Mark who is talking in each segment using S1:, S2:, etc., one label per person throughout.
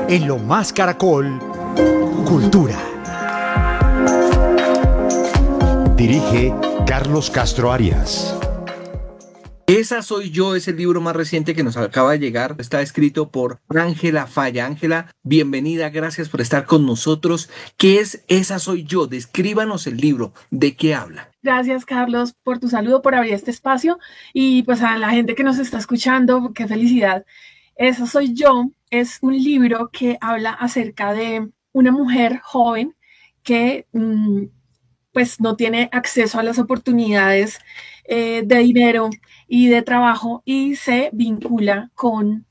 S1: En Lo Más Caracol, Cultura. Dirige Carlos Castro Arias.
S2: Esa soy yo es el libro más reciente que nos acaba de llegar. Está escrito por Ángela Falla. Ángela, bienvenida, gracias por estar con nosotros. ¿Qué es Esa soy yo? Descríbanos el libro. ¿De qué habla?
S3: Gracias, Carlos, por tu saludo, por abrir este espacio y pues a la gente que nos está escuchando, qué felicidad. Esa soy yo es un libro que habla acerca de una mujer joven que pues no tiene acceso a las oportunidades de dinero y de trabajo y se vincula con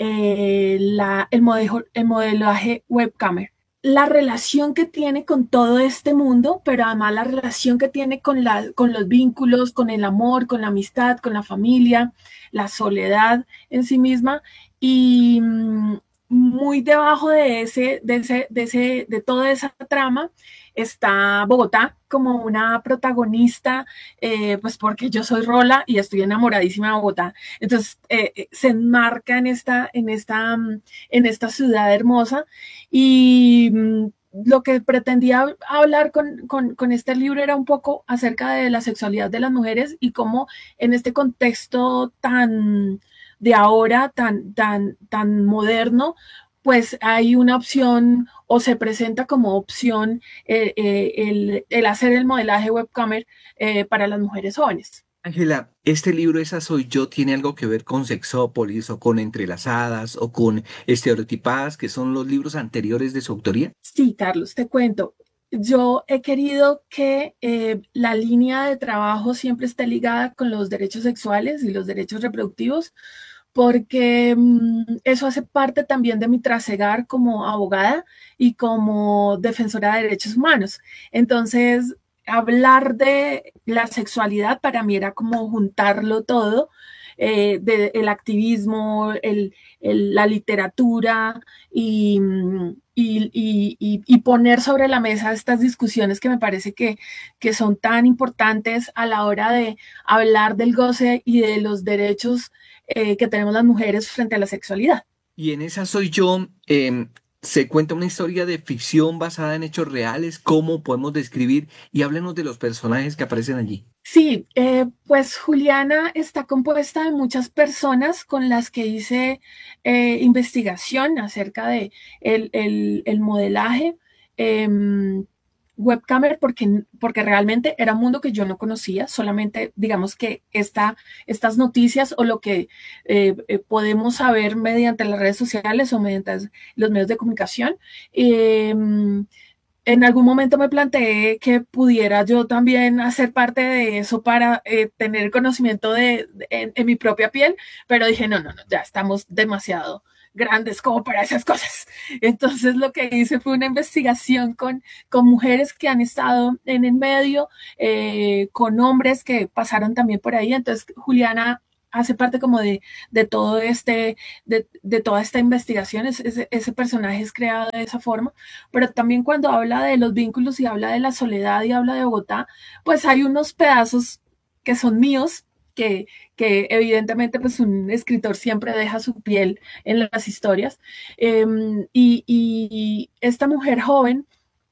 S3: el modelaje webcamer. La relación que tiene con todo este mundo, pero además la relación que tiene con los vínculos, con el amor, con la amistad, con la familia, la soledad en sí misma y muy debajo de toda esa trama está Bogotá como una protagonista, pues porque yo soy Rola y estoy enamoradísima de Bogotá. Entonces se enmarca en esta ciudad hermosa y lo que pretendía hablar con este libro era un poco acerca de la sexualidad de las mujeres y cómo en este contexto tan de ahora, tan moderno, pues hay una opción o se presenta como opción el hacer el modelaje webcamer para las mujeres jóvenes.
S2: Ángela, este libro Esa soy yo tiene algo que ver con Sexópolis o con Entrelazadas o con Estereotipadas, que son los libros anteriores de su autoría.
S3: Sí, Carlos, te cuento. Yo he querido que la línea de trabajo siempre esté ligada con los derechos sexuales y los derechos reproductivos, porque eso hace parte también de mi trasegar como abogada y como defensora de derechos humanos. Entonces, hablar de la sexualidad para mí era como juntarlo todo, el activismo, la literatura y poner sobre la mesa estas discusiones que me parece que son tan importantes a la hora de hablar del goce y de los derechos que tenemos las mujeres frente a la sexualidad.
S2: Y en Esa soy yo se cuenta una historia de ficción basada en hechos reales. ¿Cómo podemos describir? Y háblenos de los personajes que aparecen allí.
S3: Sí, pues Juliana está compuesta de muchas personas con las que hice investigación acerca de el modelaje webcamer porque realmente era un mundo que yo no conocía, solamente digamos que estas noticias o lo que podemos saber mediante las redes sociales o mediante los medios de comunicación. Eh, en algún momento me planteé que pudiera yo también hacer parte de eso para tener conocimiento en mi propia piel, pero dije, no, ya estamos demasiado grandes como para esas cosas. Entonces lo que hice fue una investigación con mujeres que han estado en el medio, con hombres que pasaron también por ahí. Entonces Juliana hace parte como de todo de toda esta investigación, ese personaje es creado de esa forma, pero también cuando habla de los vínculos y habla de la soledad y habla de Bogotá, pues hay unos pedazos que son míos, que evidentemente pues un escritor siempre deja su piel en las historias. Y esta mujer joven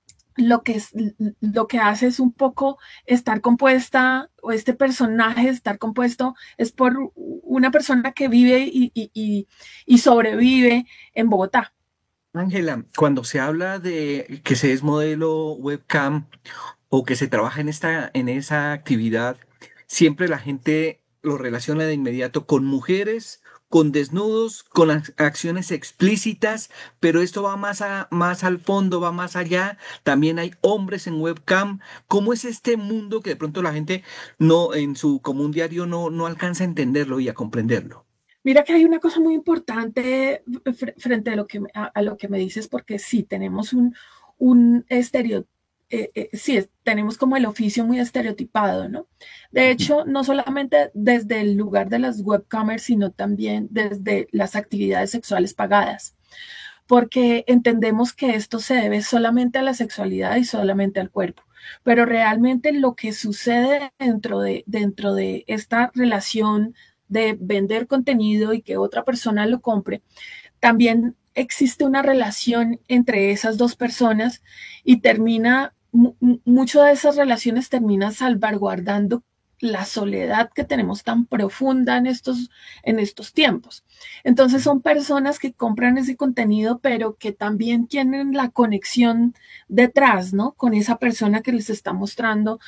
S3: lo que hace es un poco estar compuesta, o este personaje estar compuesto, es por una persona que vive y sobrevive en Bogotá.
S2: Ángela, cuando se habla de que se es modelo webcam o que se trabaja en esa actividad, siempre la gente lo relaciona de inmediato con mujeres, con desnudos, con acciones explícitas, pero esto va más al fondo, va más allá. También hay hombres en webcam. ¿Cómo es este mundo que de pronto la gente no, en su común diario no alcanza a entenderlo y a comprenderlo?
S3: Mira que hay una cosa muy importante frente a a lo que me dices, porque sí, tenemos un estereotipo, sí, tenemos como el oficio muy estereotipado, ¿no? De hecho, no solamente desde el lugar de las webcamers, sino también desde las actividades sexuales pagadas, porque entendemos que esto se debe solamente a la sexualidad y solamente al cuerpo. Pero realmente lo que sucede dentro de esta relación de vender contenido y que otra persona lo compre, también existe una relación entre esas dos personas y mucho de esas relaciones termina salvaguardando la soledad que tenemos tan profunda en estos tiempos. Entonces son personas que compran ese contenido, pero que también tienen la conexión detrás, ¿no? Con esa persona que les está mostrando,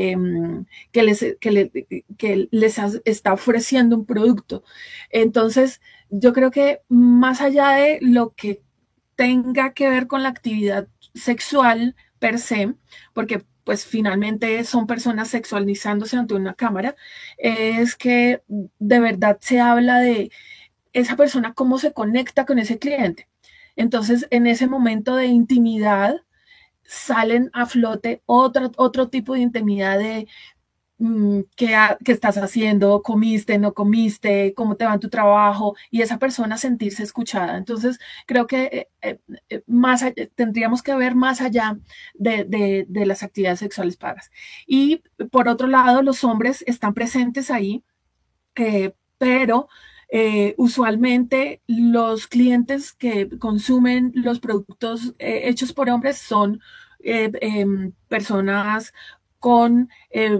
S3: que les está ofreciendo un producto. Entonces, yo creo que más allá de lo que tenga que ver con la actividad sexual per se, porque pues finalmente son personas sexualizándose ante una cámara, es que de verdad se habla de esa persona cómo se conecta con ese cliente. Entonces, en ese momento de intimidad, salen a flote otro tipo de intimidad de qué estás haciendo, comiste, no comiste, cómo te va en tu trabajo, y esa persona sentirse escuchada. Entonces, creo que tendríamos que ver más allá de las actividades sexuales pagas. Y por otro lado, los hombres están presentes ahí, pero usualmente los clientes que consumen los productos hechos por hombres son personas con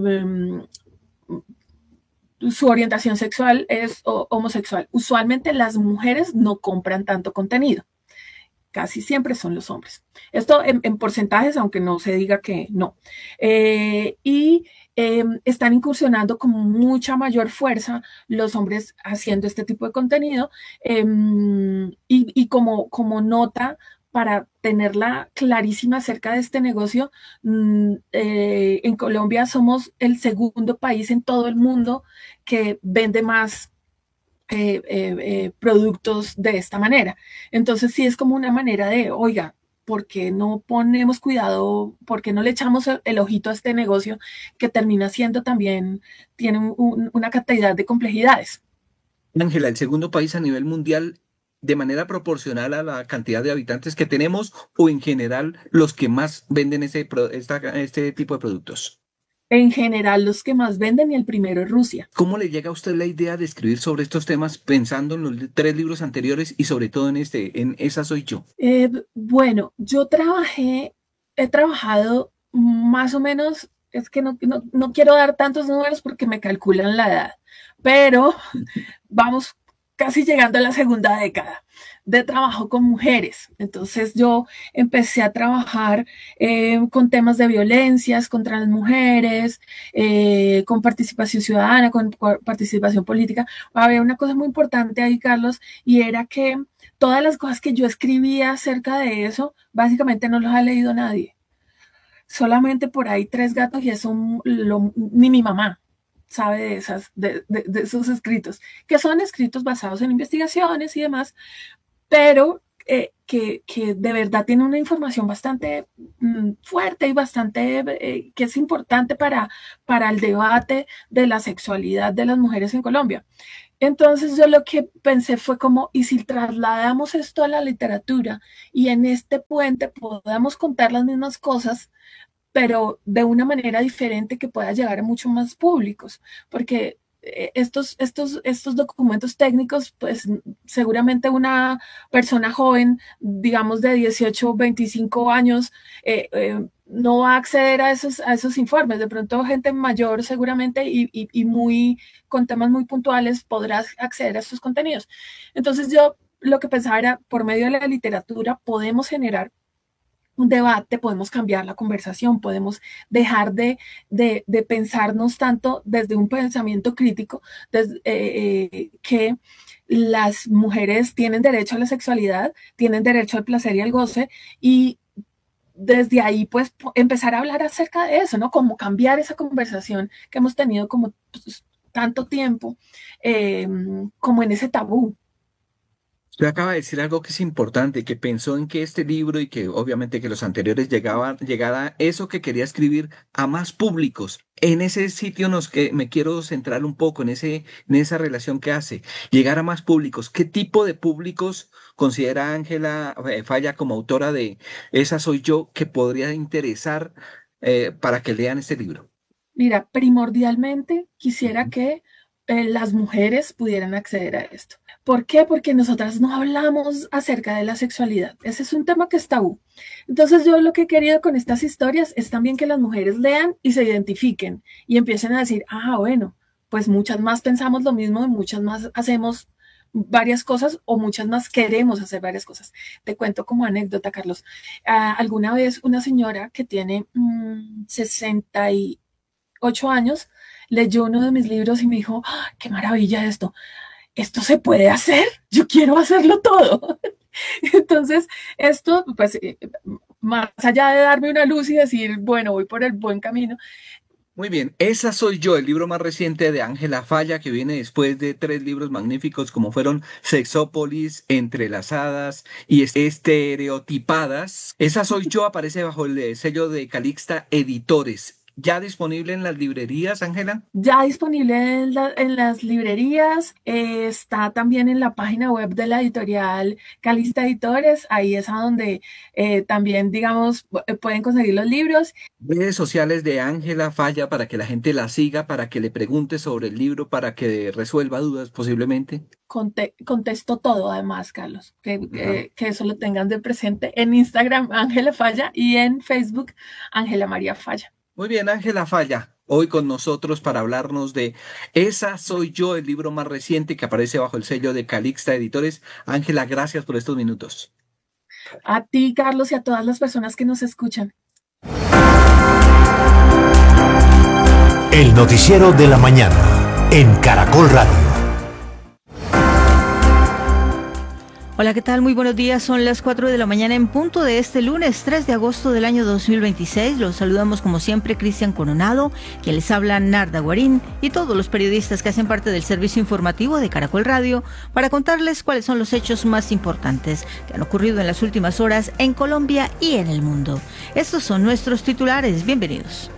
S3: su orientación sexual es homosexual. Usualmente las mujeres no compran tanto contenido. Casi siempre son los hombres. Esto en porcentajes, aunque no se diga que no. Están incursionando con mucha mayor fuerza los hombres haciendo este tipo de contenido. Como nota, para tenerla clarísima acerca de este negocio, en Colombia somos el segundo país en todo el mundo que vende más productos de esta manera. Entonces sí es como una manera de, oiga, ¿por qué no ponemos cuidado? ¿Por qué no le echamos el ojito a este negocio que termina siendo también, tiene una cantidad de complejidades?
S2: Ángela, el segundo país a nivel mundial de manera proporcional a la cantidad de habitantes que tenemos o en general los que más venden este tipo de productos.
S3: En general, los que más venden y el primero es Rusia.
S2: ¿Cómo le llega a usted la idea de escribir sobre estos temas pensando en los tres libros anteriores y sobre todo en Esa soy yo?
S3: Bueno, he trabajado más o menos, es que no quiero dar tantos números porque me calculan la edad, pero vamos casi llegando a la segunda década de trabajo con mujeres. Entonces yo empecé a trabajar con temas de violencias contra las mujeres, con participación ciudadana, con participación política. Había una cosa muy importante ahí, Carlos, y era que todas las cosas que yo escribía acerca de eso, básicamente no los ha leído nadie. Solamente por ahí tres gatos y eso ni mi mamá sabe de esos escritos, que son escritos basados en investigaciones y demás, pero que de verdad tiene una información bastante fuerte y bastante que es importante para el debate de la sexualidad de las mujeres en Colombia. Entonces yo lo que pensé fue como, ¿y si trasladamos esto a la literatura y en este puente podamos contar las mismas cosas, pero de una manera diferente que pueda llegar a muchos más públicos? Porque estos documentos técnicos, pues seguramente una persona joven, digamos de 18 o 25 años, no va a acceder a esos informes. De pronto gente mayor seguramente y muy con temas muy puntuales podrá acceder a estos contenidos. Entonces yo lo que pensaba era, por medio de la literatura podemos generar un debate, podemos cambiar la conversación, podemos dejar de pensarnos tanto desde un pensamiento crítico, que las mujeres tienen derecho a la sexualidad, tienen derecho al placer y al goce, y desde ahí pues empezar a hablar acerca de eso, ¿no? Cómo cambiar esa conversación que hemos tenido como pues, tanto tiempo, como en ese tabú.
S2: Usted acaba de decir algo que es importante, que pensó en que este libro y que obviamente que los anteriores llegara eso que quería escribir a más públicos. En ese sitio me quiero centrar un poco en esa relación que hace, llegar a más públicos. ¿Qué tipo de públicos considera Ángela Falla como autora de Esa soy yo que podría interesar para que lean este libro?
S3: Mira, primordialmente quisiera
S2: Ujú.
S3: que las mujeres pudieran acceder a esto. ¿Por qué? Porque nosotras no hablamos acerca de la sexualidad. Ese es un tema que es tabú. Entonces yo lo que he querido con estas historias es también que las mujeres lean y se identifiquen y empiecen a decir, bueno, pues muchas más pensamos lo mismo y muchas más hacemos varias cosas o muchas más queremos hacer varias cosas. Te cuento como anécdota, Carlos. Alguna vez una señora que tiene 68 años leyó uno de mis libros y me dijo, qué maravilla esto se puede hacer, yo quiero hacerlo todo. Entonces, esto, pues, más allá de darme una luz y decir, bueno, voy por el buen camino.
S2: Muy bien, Esa soy yo, el libro más reciente de Ángela Falla, que viene después de 3 libros magníficos como fueron Sexópolis, Entrelazadas y Estereotipadas. Esa soy yo aparece bajo el sello de Calixta Editores. ¿Ya disponible en las librerías, Ángela?
S3: Ya disponible en las librerías, está también en la página web de la editorial Calixta Editores, ahí es a donde también, digamos, pueden conseguir los libros.
S2: Redes sociales de Ángela Falla para que la gente la siga, para que le pregunte sobre el libro, para que resuelva dudas posiblemente.
S3: Contesto todo, además, Carlos, que eso lo tengan de presente en Instagram, Ángela Falla, y en Facebook, Ángela María Falla.
S2: Muy bien, Ángela Falla, hoy con nosotros para hablarnos de Esa soy yo, el libro más reciente que aparece bajo el sello de Calixta Editores. Ángela, gracias por estos minutos.
S3: A ti, Carlos, y a todas las personas que nos escuchan.
S1: El noticiero de la mañana en Caracol Radio.
S4: Hola, ¿qué tal? Muy buenos días. Son las 4 de la mañana en punto de este lunes 3 de agosto del año 2026. Los saludamos como siempre Cristian Coronado, quien les habla Narda Guarín y todos los periodistas que hacen parte del servicio informativo de Caracol Radio para contarles cuáles son los hechos más importantes que han ocurrido en las últimas horas en Colombia y en el mundo. Estos son nuestros titulares. Bienvenidos.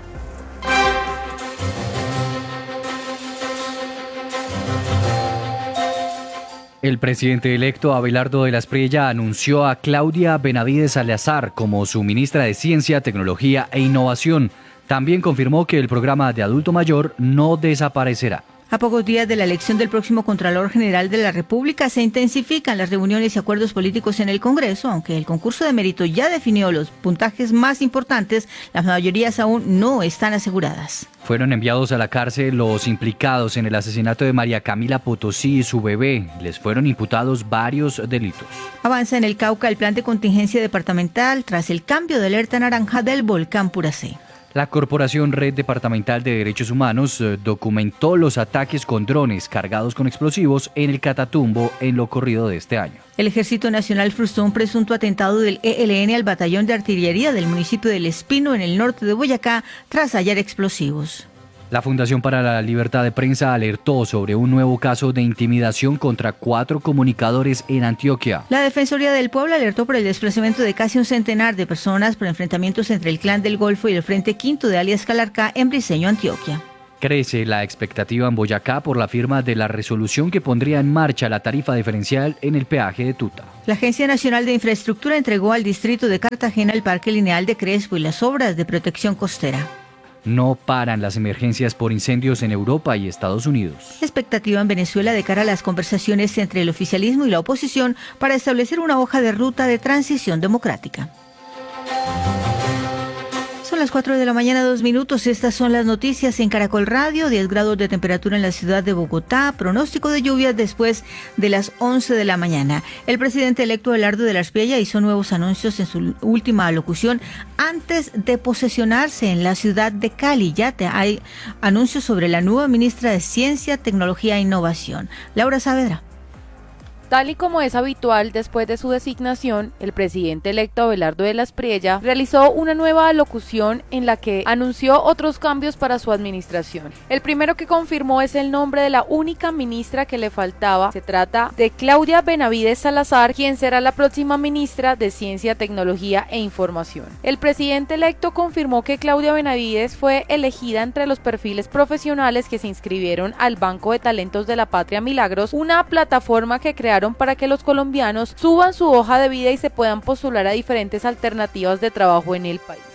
S5: El presidente electo Abelardo de la Espriella anunció a Claudia Benavides Salazar como su ministra de Ciencia, Tecnología e Innovación. También confirmó que el programa de adulto mayor no desaparecerá.
S4: A pocos días de la elección del próximo Contralor General de la República, se intensifican las reuniones y acuerdos políticos en el Congreso. Aunque el concurso de mérito ya definió los puntajes más importantes, las mayorías aún no están aseguradas.
S5: Fueron enviados a la cárcel los implicados en el asesinato de María Camila Potosí y su bebé. Les fueron imputados varios delitos.
S4: Avanza en el Cauca el plan de contingencia departamental tras el cambio de alerta naranja del volcán Puracé.
S5: La Corporación Red Departamental de Derechos Humanos documentó los ataques con drones cargados con explosivos en el Catatumbo en lo corrido de este año.
S4: El Ejército Nacional frustró un presunto atentado del ELN al batallón de artillería del municipio del Espino en el norte de Boyacá tras hallar explosivos.
S5: La Fundación para la Libertad de Prensa alertó sobre un nuevo caso de intimidación contra 4 comunicadores en Antioquia.
S4: La Defensoría del Pueblo alertó por el desplazamiento de casi un centenar de personas por enfrentamientos entre el Clan del Golfo y el Frente Quinto de alias Calarcá en Briceño, Antioquia.
S5: Crece la expectativa en Boyacá por la firma de la resolución que pondría en marcha la tarifa diferencial en el peaje de Tuta.
S4: La Agencia Nacional de Infraestructura entregó al distrito de Cartagena el Parque Lineal de Crespo y las obras de protección costera.
S5: No paran las emergencias por incendios en Europa y Estados Unidos.
S4: Expectativa en Venezuela de cara a las conversaciones entre el oficialismo y la oposición para establecer una hoja de ruta de transición democrática. Son las 4 de la mañana, 2 minutos. Estas son las noticias en Caracol Radio. 10 grados de temperatura en la ciudad de Bogotá. Pronóstico de lluvias después de las 11 de la mañana. El presidente electo Abelardo de la Espriella hizo nuevos anuncios en su última alocución antes de posesionarse en la ciudad de Cali. Ya hay anuncios sobre la nueva ministra de Ciencia, Tecnología e Innovación, Laura Saavedra.
S6: Tal y como es habitual después de su designación, el presidente electo Abelardo de la Espriella realizó una nueva alocución en la que anunció otros cambios para su administración. El primero que confirmó es el nombre de la única ministra que le faltaba. Se trata de Claudia Benavides Salazar, quien será la próxima ministra de Ciencia, Tecnología e Información. El presidente electo confirmó que Claudia Benavides fue elegida entre los perfiles profesionales que se inscribieron al Banco de Talentos de la Patria Milagros, una plataforma que crearon para que los colombianos suban su hoja de vida y se puedan postular a diferentes alternativas de trabajo en el país.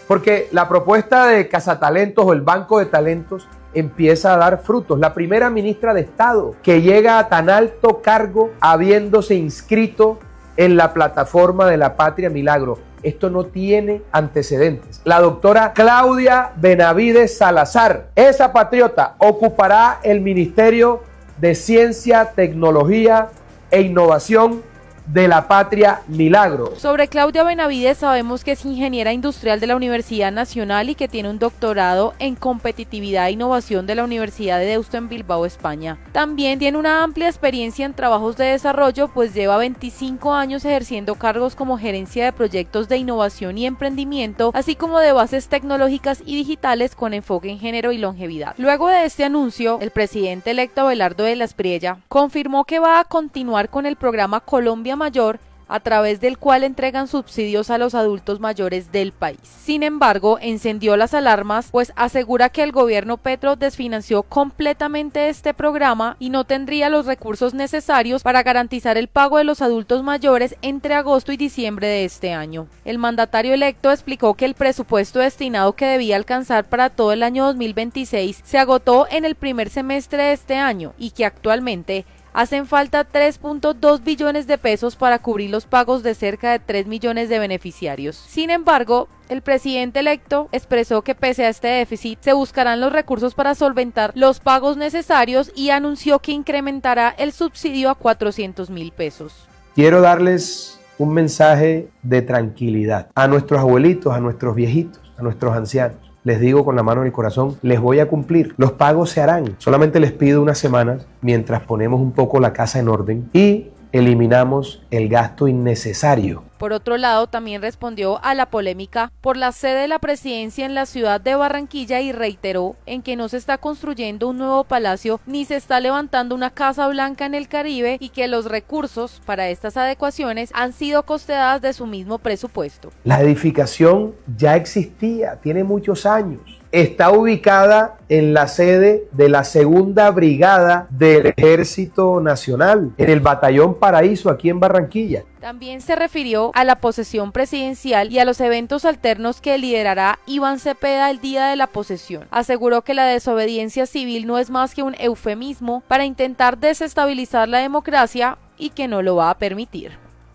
S7: porque la propuesta de Cazatalentos o el Banco de Talentos empieza a dar frutos. La primera ministra de Estado que llega a tan alto cargo habiéndose inscrito en la plataforma de la Patria Milagro. Esto no tiene antecedentes. La doctora Claudia Benavides Salazar, esa patriota, ocupará el Ministerio de Ciencia, Tecnología e Innovación de la Patria Milagro.
S6: Sobre Claudia Benavides sabemos que es ingeniera industrial de la Universidad Nacional y que tiene un doctorado en competitividad e innovación de la Universidad de Deusto en Bilbao, España. También tiene una amplia experiencia en trabajos de desarrollo, pues lleva 25 años ejerciendo cargos como gerencia de proyectos de innovación y emprendimiento, así como de bases tecnológicas y digitales con enfoque en género y longevidad. Luego de este anuncio, el presidente electo Abelardo de la Espriella confirmó que va a continuar con el programa Colombia Mayor, a través del cual entregan subsidios a los adultos mayores del país. Sin embargo, encendió las alarmas, pues asegura que el gobierno Petro desfinanció completamente este programa y no tendría los recursos necesarios para garantizar el pago de los adultos mayores entre agosto y diciembre de este año. El mandatario electo explicó que el presupuesto destinado que debía alcanzar para todo el año 2026 se agotó en el primer semestre de este año y que actualmente hacen falta 3.2 billones de pesos para cubrir los pagos de cerca de 3 millones de beneficiarios. Sin embargo, el presidente electo expresó que pese a este déficit, se buscarán los recursos para solventar los pagos necesarios y anunció que incrementará el subsidio a 400.000 pesos.
S7: Quiero darles un mensaje de tranquilidad a nuestros abuelitos, a nuestros viejitos, a nuestros ancianos. Les digo con la mano en el corazón, les voy a cumplir. Los pagos se harán. Solamente les pido unas semanas mientras ponemos un poco la casa en orden y eliminamos el gasto innecesario.
S6: Por otro lado, también respondió a la polémica por la sede de la presidencia en la ciudad de Barranquilla y reiteró en que no se está construyendo un nuevo palacio ni se está levantando una Casa Blanca en el Caribe y que los recursos para estas adecuaciones han sido costeadas de su mismo presupuesto.
S7: La edificación ya existía, tiene muchos años. Está ubicada en la sede de la Segunda Brigada del Ejército Nacional, en el Batallón Paraíso, aquí en Barranquilla.
S6: También se refirió a la posesión presidencial y a los eventos alternos que liderará Iván Cepeda el día de la posesión. Aseguró que la desobediencia civil no es más que un eufemismo para intentar desestabilizar la democracia y que no lo va a permitir.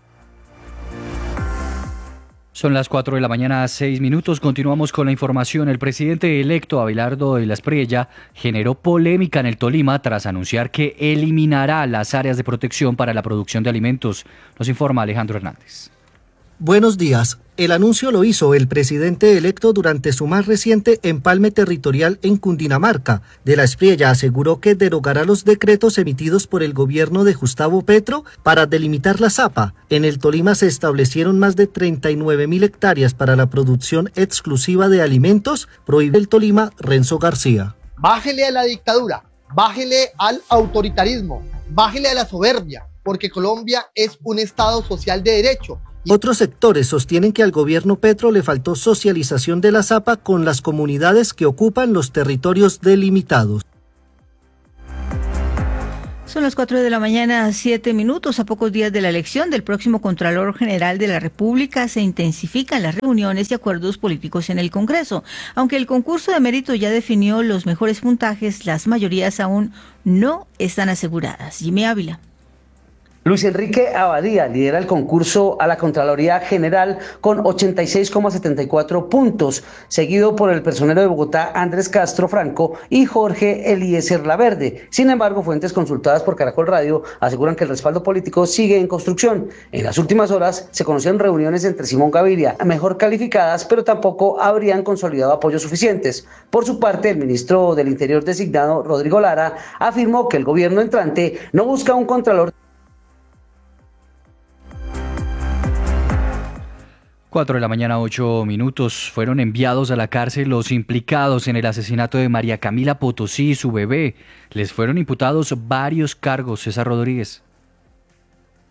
S5: Son las 4 de la mañana, 6 minutos. Continuamos con la información. El presidente electo Abelardo de la Espriella generó polémica en el Tolima tras anunciar que eliminará las áreas de protección para la producción de alimentos. Nos informa Alejandro Hernández.
S8: Buenos días. El anuncio lo hizo el presidente electo durante su más reciente empalme territorial en Cundinamarca. De la Espriella aseguró que derogará los decretos emitidos por el gobierno de Gustavo Petro para delimitar la zapa. En el Tolima se establecieron más de 39.000 hectáreas para la producción exclusiva de alimentos, prohíbe el Tolima Renzo García.
S9: Bájele a la dictadura, bájele al autoritarismo, bájele a la soberbia, porque Colombia es un Estado social de derecho.
S8: Otros sectores sostienen que al gobierno Petro le faltó socialización de la zapa con las comunidades que ocupan los territorios delimitados.
S4: Son las 4 de la mañana, 7 minutos. A pocos días de la elección del próximo Contralor General de la República se intensifican las reuniones y acuerdos políticos en el Congreso. Aunque el concurso de mérito ya definió los mejores puntajes, las mayorías aún no están aseguradas. Jimmy Ávila.
S10: Luis Enrique Abadía lidera el concurso a la Contraloría General con 86,74 puntos, seguido por el personero de Bogotá Andrés Castro Franco y Jorge Eliezer Laverde. Sin embargo, fuentes consultadas por Caracol Radio aseguran que el respaldo político sigue en construcción. En las últimas horas se conocieron reuniones entre Simón Gaviria, mejor calificadas, pero tampoco habrían consolidado apoyos suficientes. Por su parte, el ministro del Interior designado, Rodrigo Lara, afirmó que el gobierno entrante no busca un contralor.
S5: 4 de la mañana, 8 minutos. Fueron enviados a la cárcel los implicados en el asesinato de María Camila Potosí y su bebé. Les fueron imputados varios cargos. César Rodríguez.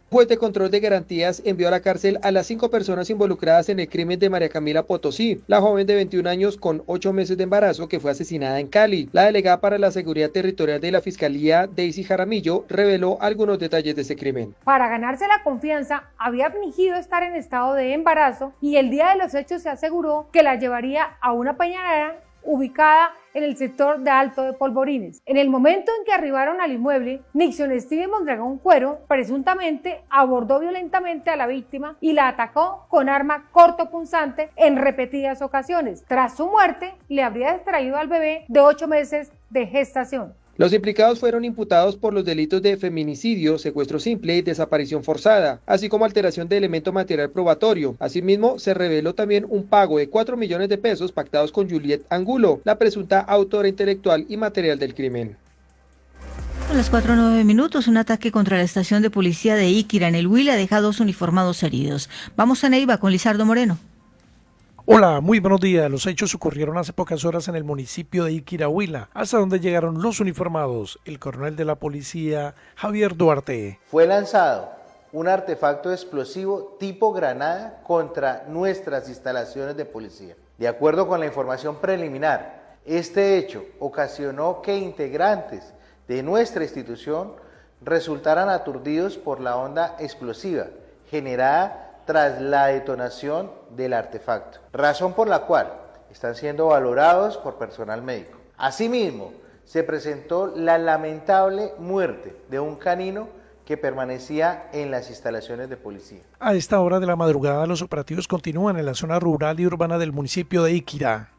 S7: Juez de control de garantías envió a la cárcel a las 5 personas involucradas en el crimen de María Camila Potosí, la joven de 21 años con 8 meses de embarazo que fue asesinada en Cali. La delegada para la Seguridad Territorial de la Fiscalía, Daisy Jaramillo, reveló algunos detalles de ese crimen.
S11: Para ganarse la confianza, había fingido estar en estado de embarazo y el día de los hechos se aseguró que la llevaría a una peñadera ubicada en el sector de Alto de Polvorines. En el momento en que arribaron al inmueble, Nixon Steven Mondragón Cuero presuntamente abordó violentamente a la víctima y la atacó con arma cortopunzante en repetidas ocasiones. Tras su muerte, le habría extraído al bebé de 8 meses de gestación.
S7: Los implicados fueron imputados por los delitos de feminicidio, secuestro simple y desaparición forzada, así como alteración de elemento material probatorio. Asimismo, se reveló también un pago de 4 millones de pesos pactados con Juliet Angulo, la presunta autora intelectual y material del crimen.
S4: A las 4:09, un ataque contra la estación de policía de Iquira en el Huila deja a 2 uniformados heridos. Vamos a Neiva con Lizardo Moreno.
S12: Hola, muy buenos días. Los hechos ocurrieron hace pocas horas en el municipio de Iquira, Huila, hasta donde llegaron los uniformados, el coronel de la policía, Javier Duarte.
S13: Fue lanzado un artefacto explosivo tipo granada contra nuestras instalaciones de policía. De acuerdo con la información preliminar, este hecho ocasionó que integrantes de nuestra institución resultaran aturdidos por la onda explosiva generada tras la detonación del artefacto, razón por la cual están siendo valorados por personal médico. Asimismo, se presentó la lamentable muerte de un canino que permanecía en las instalaciones de policía.
S12: A esta hora de la madrugada, los operativos continúan en la zona rural y urbana del municipio de Iquira.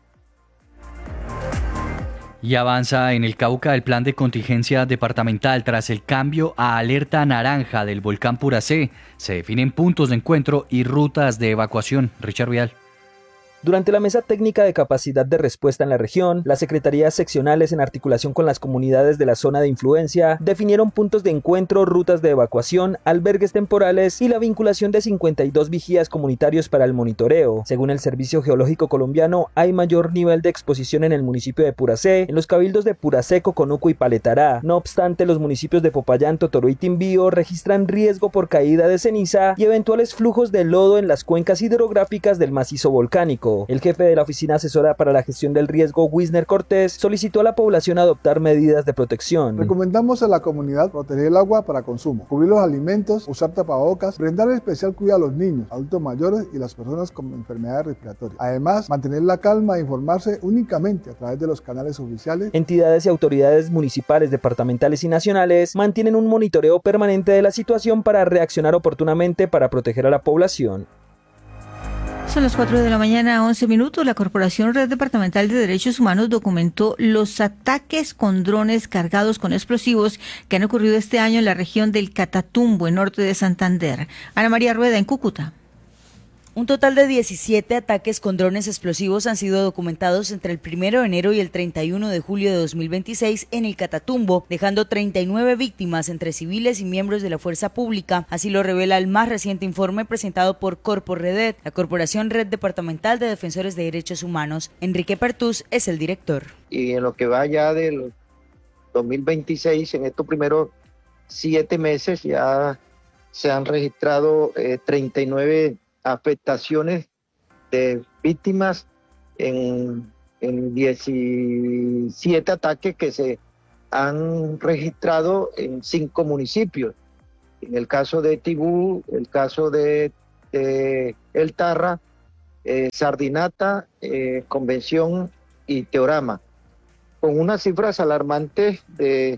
S5: Y avanza en el Cauca el plan de contingencia departamental tras el cambio a alerta naranja del volcán Puracé. Se definen puntos de encuentro y rutas de evacuación. Richard Vial.
S14: Durante la mesa técnica de capacidad de respuesta en la región, las secretarías seccionales en articulación con las comunidades de la zona de influencia definieron puntos de encuentro, rutas de evacuación, albergues temporales y la vinculación de 52 vigías comunitarios para el monitoreo. Según el Servicio Geológico Colombiano, hay mayor nivel de exposición en el municipio de Puracé, en los cabildos de Puracé, Coconuco y Paletará. No obstante, los municipios de Popayán, Totoro y Timbío registran riesgo por caída de ceniza y eventuales flujos de lodo en las cuencas hidrográficas del macizo volcánico. El jefe de la Oficina Asesora para la Gestión del Riesgo, Wisner Cortés, solicitó a la población adoptar medidas de protección.
S15: Recomendamos a la comunidad proteger el agua para consumo, cubrir los alimentos, usar tapabocas, brindar especial cuidado a los niños, adultos mayores y las personas con enfermedades respiratorias. Además, mantener la calma e informarse únicamente a través de los canales oficiales.
S14: Entidades y autoridades municipales, departamentales y nacionales mantienen un monitoreo permanente de la situación para reaccionar oportunamente para proteger a la población.
S4: Son las 4:11 a.m. La Corporación Red Departamental de Derechos Humanos documentó los ataques con drones cargados con explosivos que han ocurrido este año en la región del Catatumbo, en norte de Santander. Ana María Rueda, en Cúcuta.
S16: Un total de 17 ataques con drones explosivos han sido documentados entre el 1 de enero y el 31 de julio de 2026 en el Catatumbo, dejando 39 víctimas entre civiles y miembros de la fuerza pública. Así lo revela el más reciente informe presentado por Corporedet, la Corporación Red Departamental de Defensores de Derechos Humanos. Enrique Pertús es el director.
S17: Y en lo que va ya del 2026, en estos primeros 7 meses ya se han registrado 39 afectaciones de víctimas en 17 ataques que se han registrado en 5 municipios. En el caso de Tibú, el caso de El Tarra, Sardinata, Convención y Teorama, con unas cifras alarmantes de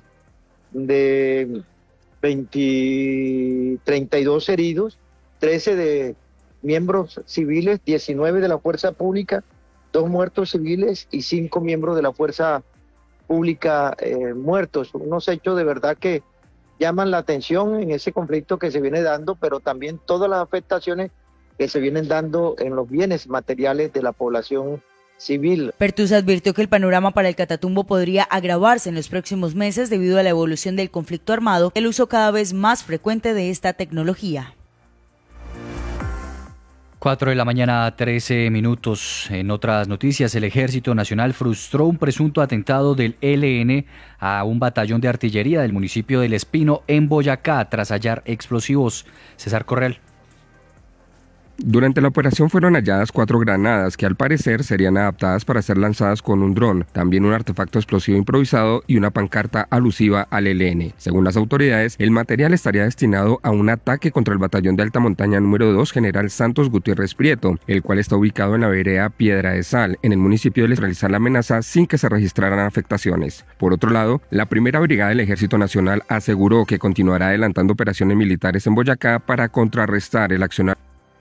S17: 32 heridos, 13 de miembros civiles, 19 de la fuerza pública, 2 muertos civiles y 5 miembros de la fuerza pública muertos. Unos hechos de verdad que llaman la atención en ese conflicto que se viene dando, pero también todas las afectaciones que se vienen dando en los bienes materiales de la población civil.
S16: Pertús advirtió que el panorama para el Catatumbo podría agravarse en los próximos meses debido a la evolución del conflicto armado y el uso cada vez más frecuente de esta tecnología.
S5: 4 de la mañana, 13 minutos. En otras noticias, el Ejército Nacional frustró un presunto atentado del ELN a un batallón de artillería del municipio del Espino en Boyacá tras hallar explosivos. César Correal.
S18: Durante la operación fueron halladas 4 granadas que al parecer serían adaptadas para ser lanzadas con un dron, también un artefacto explosivo improvisado y una pancarta alusiva al ELN. Según las autoridades, el material estaría destinado a un ataque contra el batallón de alta montaña número 2 General Santos Gutiérrez Prieto, el cual está ubicado en la vereda Piedra de Sal, en el municipio de realizar la amenaza sin que se registraran afectaciones. Por otro lado, la primera brigada del Ejército Nacional aseguró que continuará adelantando operaciones militares en Boyacá para contrarrestar el accionar.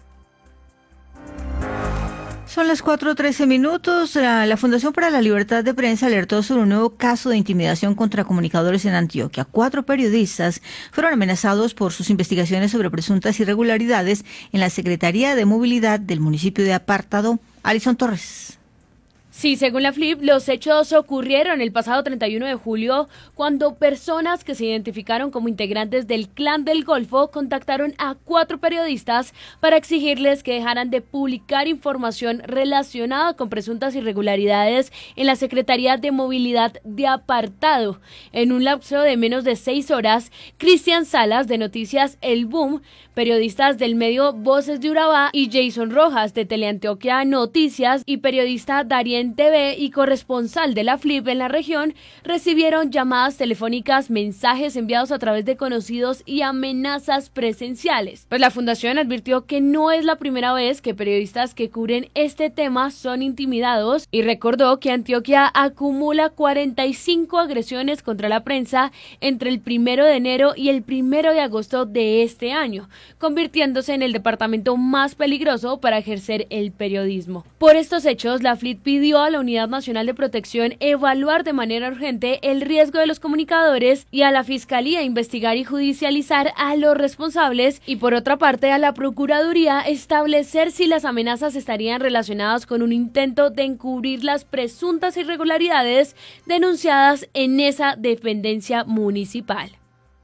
S4: Son las 4:13 minutos. La Fundación para la Libertad de Prensa alertó sobre un nuevo caso de intimidación contra comunicadores en Antioquia. 4 periodistas fueron amenazados por sus investigaciones sobre presuntas irregularidades en la Secretaría de Movilidad del municipio de Apartado. Alison Torres.
S19: Sí, según la FLIP, los hechos ocurrieron el pasado 31 de julio cuando personas que se identificaron como integrantes del Clan del Golfo contactaron a 4 periodistas para exigirles que dejaran de publicar información relacionada con presuntas irregularidades en la Secretaría de Movilidad de Apartado. En un lapso de menos de 6 horas, Cristian Salas de Noticias El Boom, periodistas del medio Voces de Urabá, y Jason Rojas de Teleantioquia Noticias y periodista Darien TV y corresponsal de la FLIP en la región, recibieron llamadas telefónicas, mensajes enviados a través de conocidos y amenazas presenciales. Pues la fundación advirtió que no es la primera vez que periodistas que cubren este tema son intimidados y recordó que Antioquia acumula 45 agresiones contra la prensa entre el 1 de enero y el 1 de agosto de este año, convirtiéndose en el departamento más peligroso para ejercer el periodismo. Por estos hechos, la FLIP pidió a la Unidad Nacional de Protección evaluar de manera urgente el riesgo de los comunicadores y a la Fiscalía investigar y judicializar a los responsables y, por otra parte, a la Procuraduría establecer si las amenazas estarían relacionadas con un intento de encubrir las presuntas irregularidades denunciadas en esa dependencia municipal.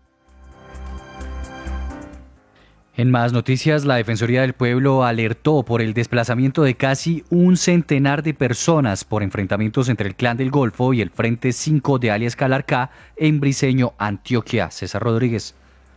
S5: En más noticias, la Defensoría del Pueblo alertó por el desplazamiento de casi un centenar de personas por enfrentamientos entre el Clan del Golfo y el Frente 5 de alias Calarcá en Briceño, Antioquia. César Rodríguez.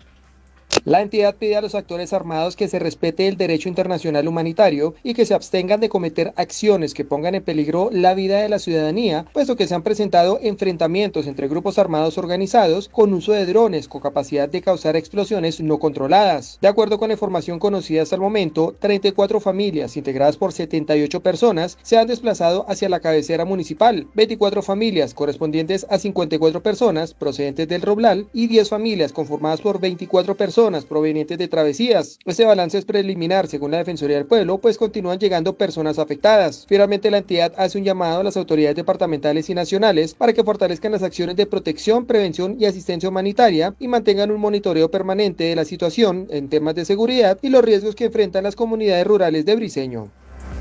S20: La entidad pide a los actores armados que se respete el derecho internacional humanitario y que se abstengan de cometer acciones que pongan en peligro la vida de la ciudadanía, puesto que se han presentado enfrentamientos entre grupos armados organizados con uso de drones con capacidad de causar explosiones no controladas. De acuerdo con la información conocida hasta el momento, 34 familias integradas por 78 personas se han desplazado hacia la cabecera municipal, 24 familias correspondientes a 54 personas procedentes del Roblal y 10 familias conformadas por 24 personas provenientes de travesías. Este balance es preliminar según la Defensoría del Pueblo, pues continúan llegando personas afectadas. Finalmente, la entidad hace un llamado a las autoridades departamentales y nacionales para que fortalezcan las acciones de protección, prevención y asistencia humanitaria y mantengan un monitoreo permanente de la situación en temas de seguridad y los riesgos que enfrentan las comunidades rurales de Briceño.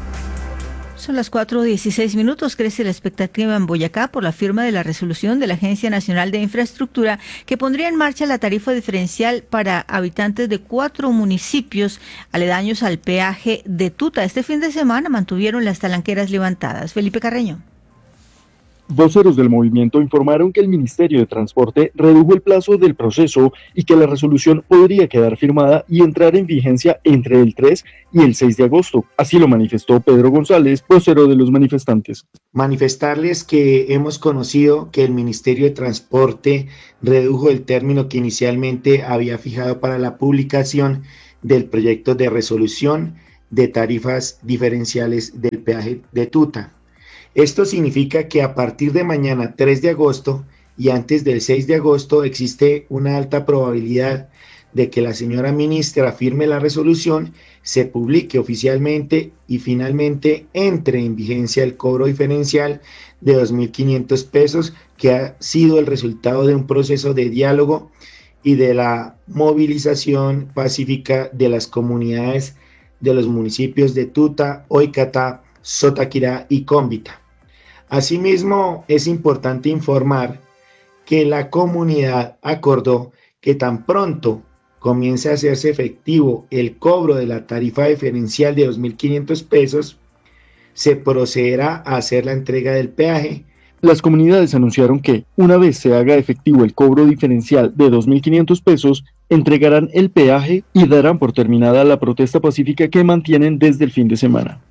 S4: Son las 4:16 minutos. Crece la expectativa en Boyacá por la firma de la resolución de la Agencia Nacional de Infraestructura que pondría en marcha la tarifa diferencial para habitantes de 4 municipios aledaños al peaje de Tuta. Este fin de semana mantuvieron las talanqueras levantadas. Felipe Carreño.
S21: Voceros del movimiento informaron que el Ministerio de Transporte redujo el plazo del proceso y que la resolución podría quedar firmada y entrar en vigencia entre el 3 y el 6 de agosto. Así lo manifestó Pedro González, vocero de los manifestantes.
S22: Manifestarles que hemos conocido que el Ministerio de Transporte redujo el término que inicialmente había fijado para la publicación del proyecto de resolución de tarifas diferenciales del peaje de Tuta. Esto significa que a partir de mañana 3 de agosto y antes del 6 de agosto existe una alta probabilidad de que la señora ministra firme la resolución, se publique oficialmente y finalmente entre en vigencia el cobro diferencial de 2.500 pesos, que ha sido el resultado de un proceso de diálogo y de la movilización pacífica de las comunidades de los municipios de Tuta, Oicatá, Sotaquirá y Cómbita. Asimismo, es importante informar que la comunidad acordó que tan pronto comience a hacerse efectivo el cobro de la tarifa diferencial de 2.500 pesos, se procederá a hacer la entrega del peaje.
S21: Las comunidades anunciaron que, una vez se haga efectivo el cobro diferencial de 2.500 pesos, entregarán el peaje y darán por terminada la protesta pacífica que mantienen desde el fin de semana.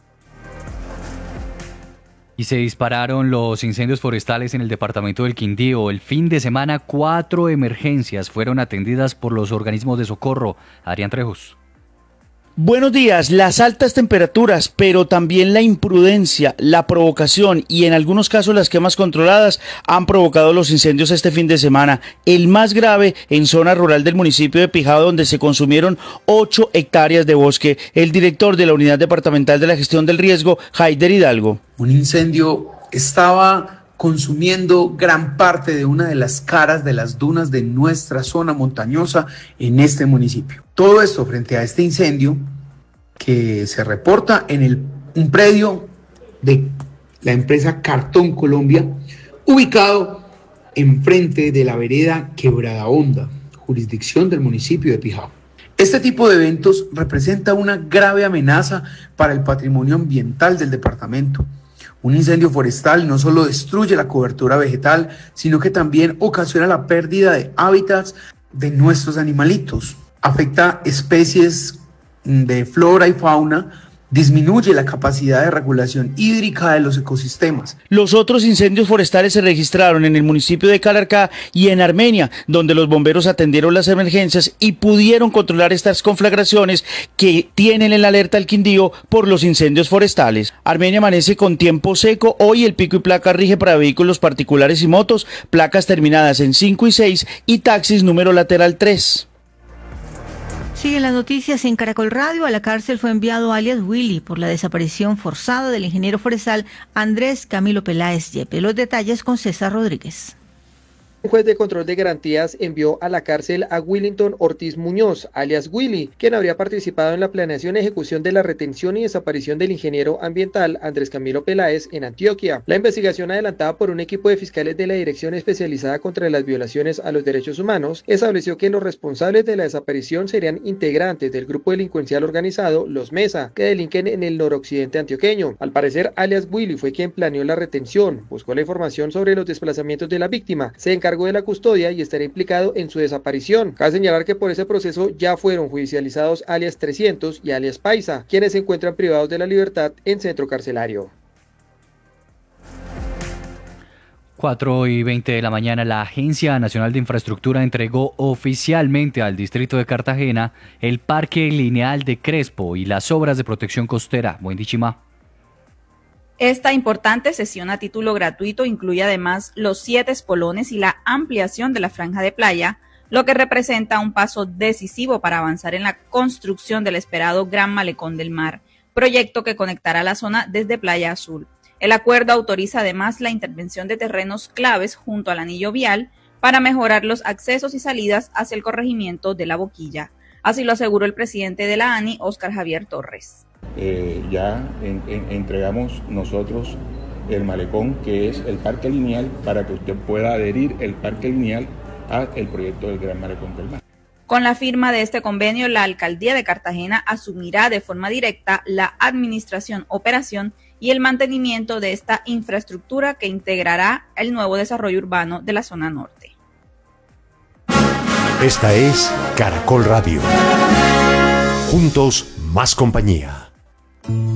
S5: Y se dispararon los incendios forestales en el departamento del Quindío. El fin de semana, 4 emergencias fueron atendidas por los organismos de socorro. Adrián Trejos.
S2: Buenos días. Las altas temperaturas, pero también la imprudencia, la provocación y en algunos casos las quemas controladas han provocado los incendios este fin de semana. El más grave en zona rural del municipio de Pijao, donde se consumieron 8 hectáreas de bosque. El director de la Unidad Departamental de la Gestión del Riesgo, Haider Hidalgo.
S3: Un incendio estaba consumiendo gran parte de una de las caras de las dunas de nuestra zona montañosa en este municipio. Todo esto frente a este incendio que se reporta en un predio de la empresa Cartón Colombia, ubicado enfrente de la vereda Quebrada Honda, jurisdicción del municipio de Pijao. Este tipo de eventos representa una grave amenaza para el patrimonio ambiental del departamento. Un incendio forestal no solo destruye la cobertura vegetal, sino que también ocasiona la pérdida de hábitats de nuestros animalitos. Afecta especies de flora y fauna, disminuye la capacidad de regulación hídrica de los ecosistemas.
S2: Los otros incendios forestales se registraron en el municipio de Calarcá y en Armenia, donde los bomberos atendieron las emergencias y pudieron controlar estas conflagraciones que tienen en la alerta al Quindío por los incendios forestales. Armenia amanece con tiempo seco. Hoy el pico y placa rige para vehículos particulares y motos, placas terminadas en 5 y 6 y taxis número lateral 3.
S4: Siguen las noticias en Caracol Radio. A la cárcel fue enviado alias Willy por la desaparición forzada del ingeniero forestal Andrés Camilo Peláez Yepes. Los detalles con César Rodríguez.
S20: Un juez de control de garantías envió a la cárcel a Willington Ortiz Muñoz, alias Willy, quien habría participado en la planeación y ejecución de la retención y desaparición del ingeniero ambiental Andrés Camilo Peláez en Antioquia. La investigación adelantada por un equipo de fiscales de la Dirección Especializada contra las Violaciones a los Derechos Humanos estableció que los responsables de la desaparición serían integrantes del grupo delincuencial organizado Los Mesa, que delinquen en el noroccidente antioqueño. Al parecer, alias Willy fue quien planeó la retención, buscó la información sobre los desplazamientos de la víctima, se encargó de la custodia y estaría implicado en su desaparición. Cabe señalar que por ese proceso ya fueron judicializados alias 300 y alias Paisa, quienes se encuentran privados de la libertad en centro carcelario.
S5: 4:20 de la mañana, la Agencia Nacional de Infraestructura entregó oficialmente al distrito de Cartagena el Parque Lineal de Crespo y las obras de protección costera. Buen Chima.
S23: Esta importante sesión a título gratuito incluye además los 7 espolones y la ampliación de la franja de playa, lo que representa un paso decisivo para avanzar en la construcción del esperado Gran Malecón del Mar, proyecto que conectará la zona desde Playa Azul. El acuerdo autoriza además la intervención de terrenos claves junto al anillo vial para mejorar los accesos y salidas hacia el corregimiento de La Boquilla. Así lo aseguró el presidente de la ANI, Óscar Javier Torres.
S24: Entregamos nosotros el malecón, que es el parque lineal, para que usted pueda adherir el parque lineal al proyecto del Gran Malecón del Mar.
S23: Con la firma de este convenio, la Alcaldía de Cartagena asumirá de forma directa la administración, operación y el mantenimiento de esta infraestructura que integrará el nuevo desarrollo urbano de la zona norte.
S1: Esta es Caracol Radio. Juntos, más compañía.